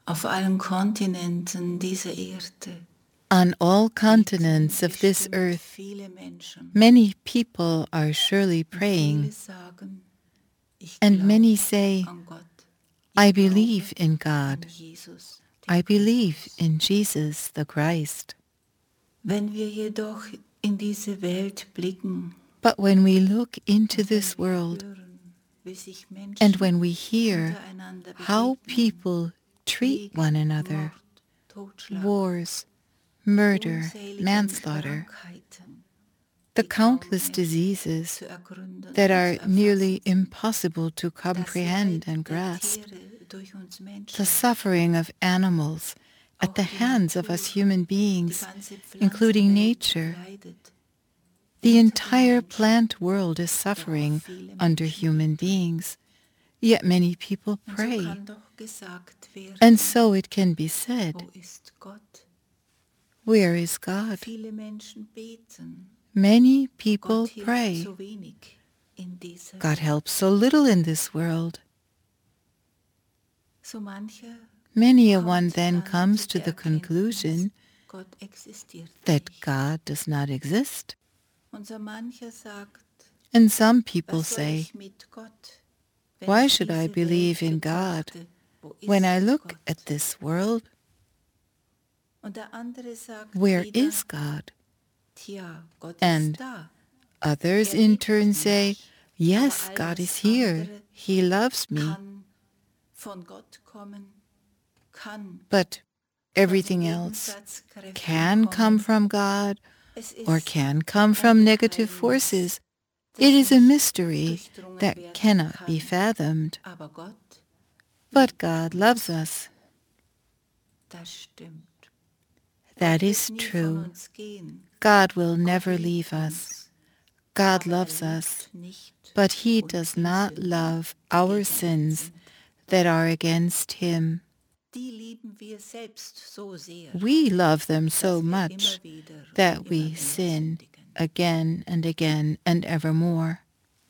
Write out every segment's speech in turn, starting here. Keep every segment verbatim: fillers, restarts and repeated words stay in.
Auf allen Kontinenten dieser Erde On all continents of this earth, many people are surely praying, and many say, I believe in God. I believe in Jesus the Christ. Wenn wir jedoch in diese Welt blicken, But when we look into this world, and when we hear how people treat one another, wars, murder, manslaughter, the countless diseases that are nearly impossible to comprehend and grasp, the suffering of animals at the hands of us human beings, including nature. The entire plant world is suffering under human beings, yet many people pray. And so it can be said, where is God? Many people pray. God helps so little in this world. Many a one then comes to the conclusion that God does not exist. And some people say, why should I believe in God when I look at this world? Where is God? And others in turn say, yes, God is here. He loves me. But everything else can come from God or can come from negative forces. It is a mystery that cannot be fathomed. But God loves us. That is true. God will never leave us. God loves us, but He does not love our sins that are against Him. We love them so much that we sin again and again and evermore.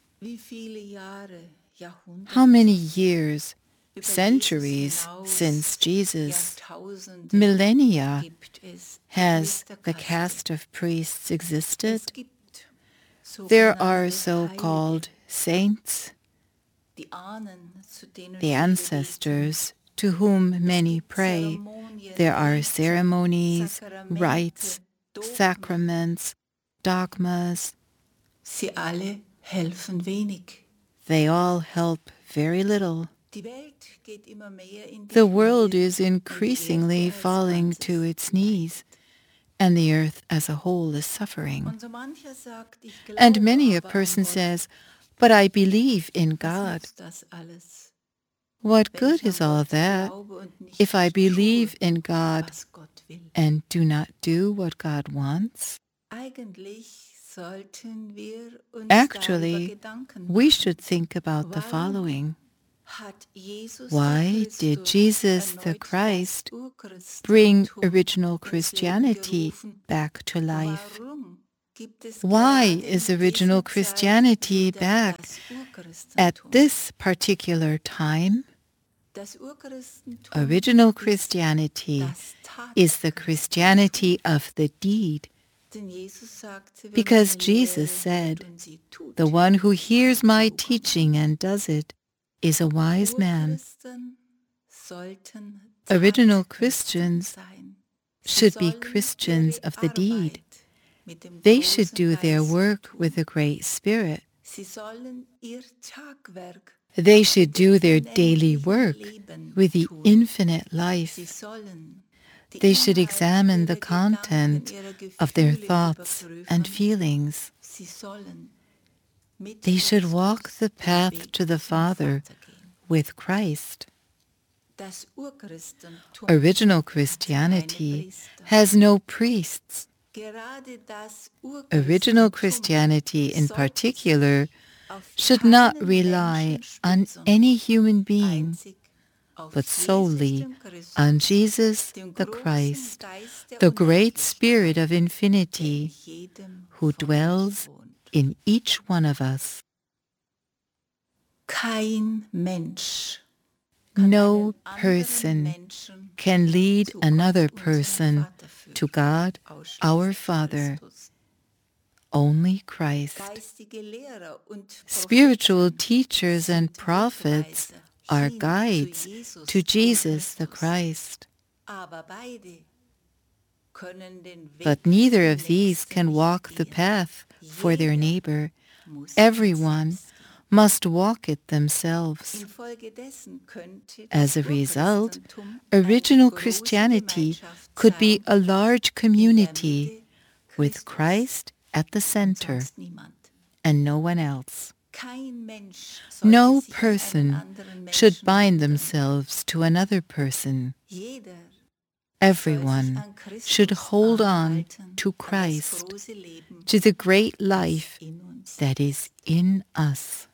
How many years, centuries since Jesus, millennia, has the caste of priests existed? There are so-called saints, the ancestors to whom many pray. There are ceremonies, rites, sacraments, dogmas. Sie alle helfen wenig. They all help very little. The world is increasingly falling to its knees, and the earth as a whole is suffering. And many a person says, but I believe in God. What good is all that if I believe in God and do not do what God wants? Actually, we should think about the following. Why did Jesus the Christ bring original Christianity back to life? Why is original Christianity back at this particular time? Original Christianity is the Christianity of the deed, because Jesus said, the one who hears my teaching and does it is a wise man. Original Christians should be Christians of the deed. They should do their work with a great spirit. They should do their daily work with the infinite life. They should examine the content of their thoughts and feelings. They should walk the path to the Father with Christ. Original Christianity has no priests. Original Christianity, in particular, should not rely on any human being, but solely on Jesus the Christ, the great Spirit of infinity, who dwells in each one of us. Kein Mensch No person can lead another person to God, our Father. Only Christ. Spiritual teachers and prophets are guides to Jesus the Christ. But neither of these can walk the path for their neighbor. Everyone must walk it themselves. As a result, original Christianity could be a large community with Christ at the center and no one else. No person should bind themselves to another person. Everyone should hold on to Christ, to the great life that is in us.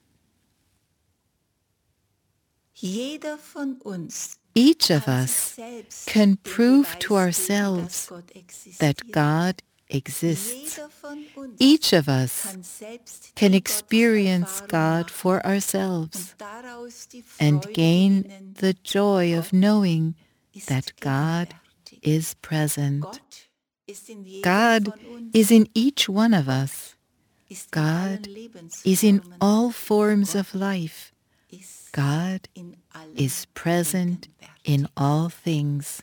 Each of us can prove to ourselves that God exists. Each of us can experience God for ourselves and gain the joy of knowing that God is present. God is in each one of us. God is in all forms of life. God is present in all things.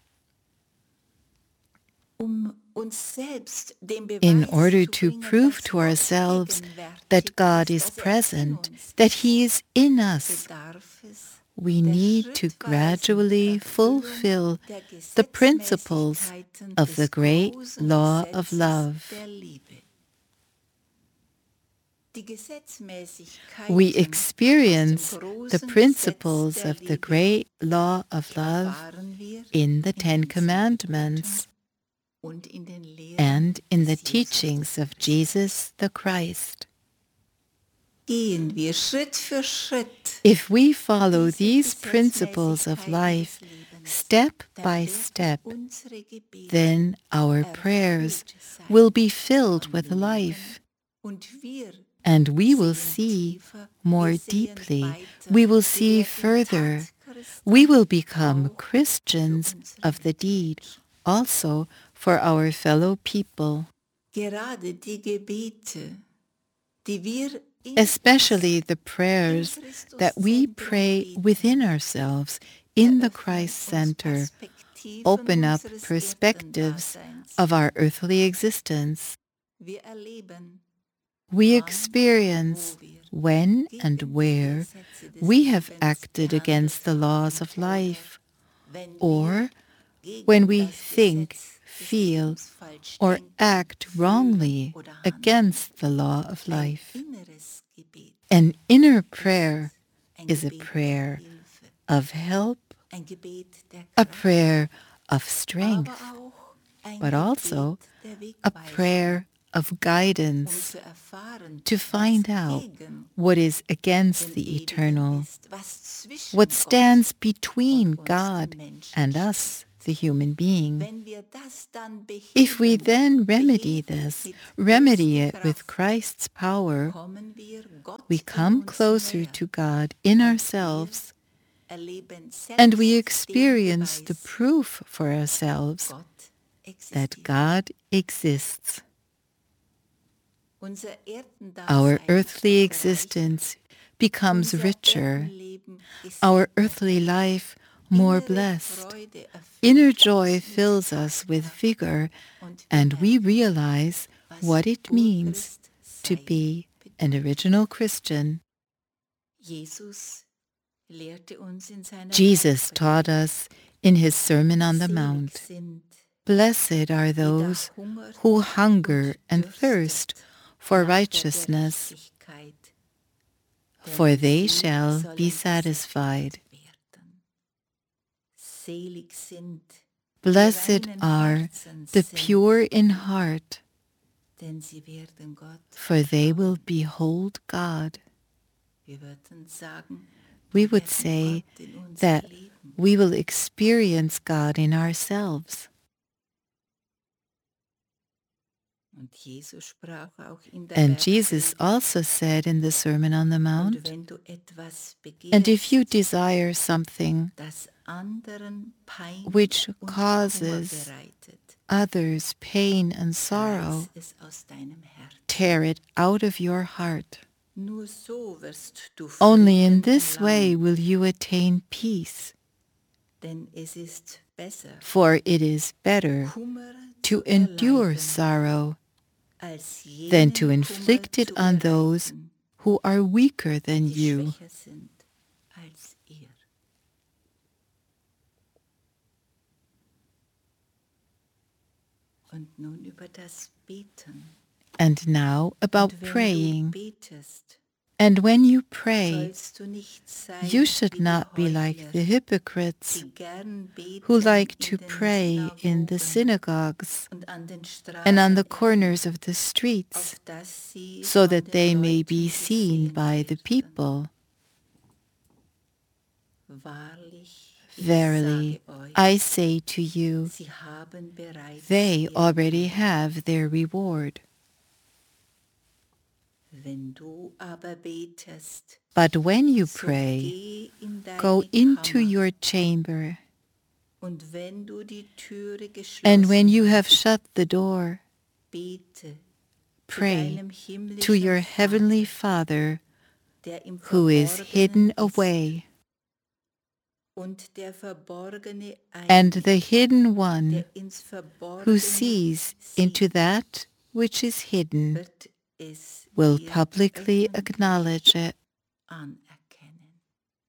In order to prove to ourselves that God is present, that He is in us, we need to gradually fulfill the principles of the great law of love. We experience the principles of the great law of love in the Ten Commandments and in the teachings of Jesus the Christ. If we follow these principles of life step by step, then our prayers will be filled with life. And we will see more deeply, we will see further. We will become Christians of the deed, also for our fellow people. Especially the prayers that we pray within ourselves in the Christ Center open up perspectives of our earthly existence. We experience when and where we have acted against the laws of life, or when we think, feel, or act wrongly against the law of life. An inner prayer is a prayer of help, a prayer of strength, but also a prayer of guidance to find out what is against the eternal, what stands between God and us, the human being. If we then remedy this, remedy it with Christ's power, we come closer to God in ourselves, and we experience the proof for ourselves that God exists. Our earthly existence becomes richer, our earthly life more blessed. Inner joy fills us with vigor, and we realize what it means to be an original Christian. Jesus taught us in his Sermon on the Mount, "Blessed are those who hunger and thirst for righteousness, for they shall be satisfied. Blessed are the pure in heart, for they will behold God." We would say that we will experience God in ourselves. Und Jesus sprach auch in der And Jesus Bergpredigt, also said in the Sermon on the und Mount, wenn du etwas and if you begehrst, desire something das anderen Pein which und Kummer causes bereitet, others pain and sorrow, reiß es aus deinem Herzen. tear it out of your heart. Nur so wirst du Only in Frieden this way erlangen, will you attain peace, denn es ist besser, for it is better Kummer to zu endure erleiden, sorrow als than jenen to Kummer inflict it zu on those bereiten, who are weaker than die you. schwächer sind als ihr. Und nun über das Beten. And now about Und wenn praying. du betest, And when you pray, sollst du nicht sein you should wie die not be like Heuchler, the hypocrites die gern beten who like in to den pray in the Synagogen synagogues und an den and on the Straßenecken, corners of the streets, auf dass sie so von that den they may be Leuten seen gesehen by the werden. people. Wahrlich, ich Verily, sage euch, I say to you, sie haben bereits they ihren already Lohn. have their reward. Wenn du aber betest, But when you so pray, geh in deine go into Kammer, your chamber, und wenn du die Türe and when geschlossen you have hast, shut the door, bete zu pray deinem to your himmlischen heavenly Vater, Father der im who is hidden Verborgenen ist, away, und der Verborgene and einsieht, the hidden one der ins who Verborgene sees sieht, into that which is hidden wird es will dir publicly öffentlich acknowledge it. anerkennen.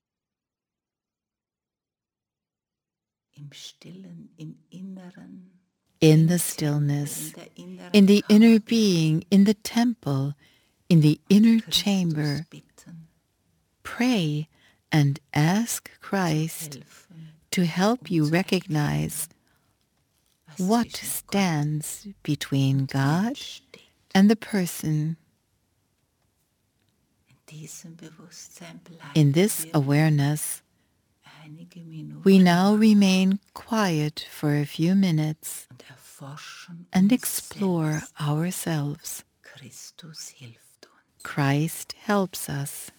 Im Stillen, im Inneren, In im the Tempel, stillness, in der inneren in the Kammer inner beten being, in the temple, in the und inner Christus chamber, bitten, pray and ask zu Christ helfen, to help um you zu recognize erkennen, was what zwischen Gott stands between und God Mensch steht. and the person. In diesem Bewusstsein bleiben In this wir awareness, einige Minuten we now remain quiet for a few minutes und erforschen and uns explore selbst. ourselves. Christus hilft uns. Christ helps us.